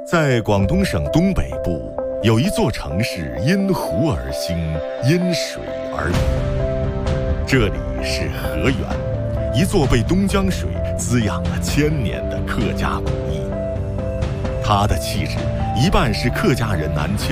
在广东省东北部，有一座城市因湖而兴，因水而名。这里是河源，一座被东江水滋养了1000年的客家古邑。它的气质一半是客家人南迁